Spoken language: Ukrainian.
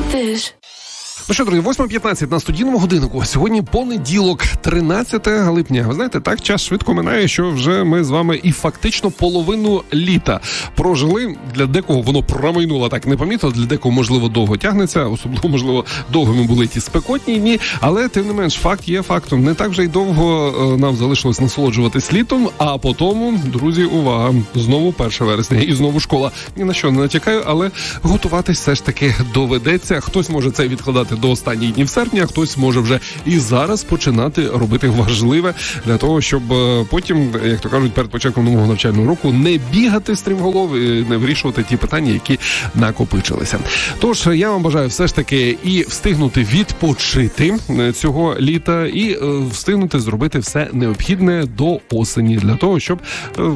Ну що, друзі, 8:15 на студійному годиннику. Сьогодні понеділок, 13 липня. Ви знаєте, так час швидко минає, що вже ми з вами і фактично половину літа прожили. Для декого воно промайнуло так непомітно, для декого, можливо, довго тягнеться, особливо, можливо, довгими були ті спекотні дні, але, тим не менш, факт є фактом. Не так вже й довго нам залишилось насолоджуватись літом, а потім, друзі, увага, знову 1 вересня і знову школа. Ні на що не натякаю, але готуватись все ж таки доведеться. Хтось може це відкладати до останніх днів серпня, хтось може вже і зараз починати робити важливе для того, щоб потім, як то кажуть, перед початком нового навчального року не бігати стрімголов і не вирішувати ті питання, які накопичилися. Тож, я вам бажаю все ж таки і встигнути відпочити цього літа, і встигнути зробити все необхідне до осені, для того, щоб